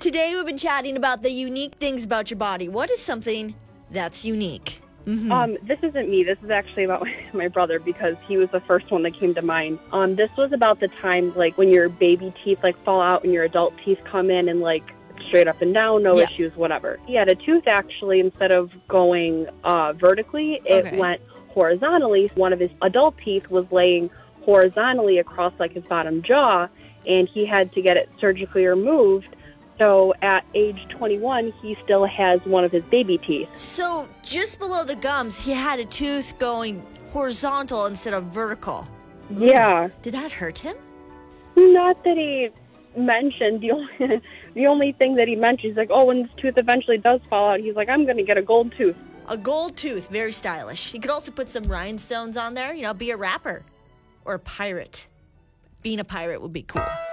Today we've been chatting about the unique things about your body. What is something that's unique? This isn't me. This is actually about my brother because he was the first one that came to mind. This was about the time like when your baby teeth fall out and your adult teeth come in and straight up and down, no issues, whatever. He had a tooth actually, instead of going vertically, it went horizontally. One of his adult teeth was laying horizontally across his bottom jaw, and he had to get it surgically removed. So at age 21, he still has one of his baby teeth. So just below the gums, he had a tooth going horizontal instead of vertical. Yeah. Did that hurt him? Not that he mentioned. The only thing that he mentioned is when this tooth eventually does fall out, he's I'm going to get a gold tooth. A gold tooth, very stylish. He could also put some rhinestones on there, be a rapper or a pirate. Being a pirate would be cool.